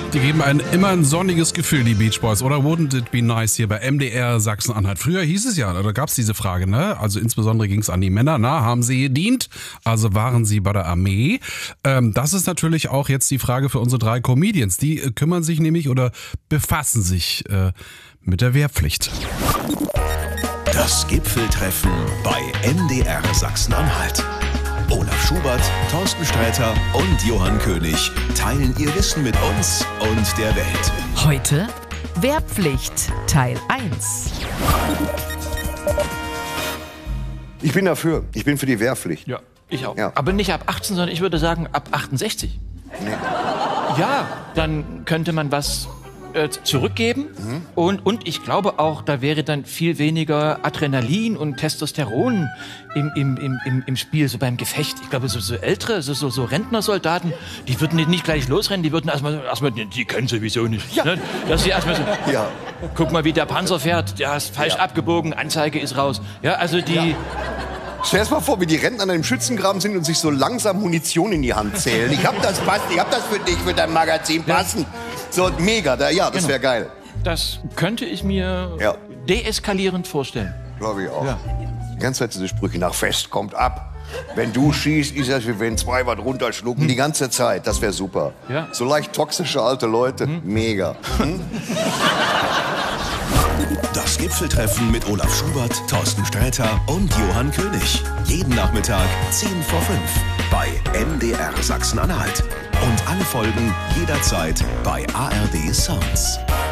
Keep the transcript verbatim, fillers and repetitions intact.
Die geben ein immer ein sonniges Gefühl, die Beach Boys, oder? Wouldn't it be nice hier bei M D R Sachsen-Anhalt? Früher hieß es ja, da gab es diese Frage, ne? Also insbesondere ging es an die Männer, na, haben sie gedient? Also waren sie bei der Armee? Ähm, das ist natürlich auch jetzt die Frage für unsere drei Comedians. Die äh, kümmern sich nämlich oder befassen sich äh, mit der Wehrpflicht. Das Gipfeltreffen bei M D R Sachsen-Anhalt. Olaf Schubert, Thorsten Sträter und Johann König teilen ihr Wissen mit uns und der Welt. Heute Wehrpflicht Teil eins. Ich bin dafür. Ich bin für die Wehrpflicht. Ja, ich auch. Ja. Aber nicht ab achtzehn, sondern ich würde sagen ab achtundsechzig. Nee. Ja, dann könnte man was äh, zurückgeben. Mhm. Und, und ich glaube auch, da wäre dann viel weniger Adrenalin und Testosteron im, im, im, im, im Spiel, so beim Gefecht. Ich glaube, so, so ältere, so, so, so Rentnersoldaten, die würden nicht gleich losrennen, die würden erstmal, erstmal die können sowieso nicht. Ja. Ne? Dass sie erstmal so, Ja. guck mal, wie der Panzer fährt, der ist falsch Ja. abgebogen, Anzeige ist raus. Ja, also die... Ja. Stell dir mal vor, wie die Rentner an einem Schützengraben sind und sich so langsam Munition in die Hand zählen. Ich hab das passt, ich hab das für dich, für dein Magazin passen. So mega, da, ja, das Genau. wäre geil. Das könnte ich mir Ja. deeskalierend vorstellen. Glaube ich auch. Ja. Die ganze Zeit diese Sprüche, nach Fest kommt ab. Wenn du schießt, ist das, wie wenn zwei was runterschlucken. Die ganze Zeit, das wäre super. Ja. So leicht toxische alte Leute, mega. Hm? Das Gipfeltreffen mit Olaf Schubert, Thorsten Sträter und Johann König. Jeden Nachmittag zehn vor fünf bei M D R Sachsen-Anhalt. Und alle Folgen jederzeit bei A R D Sounds.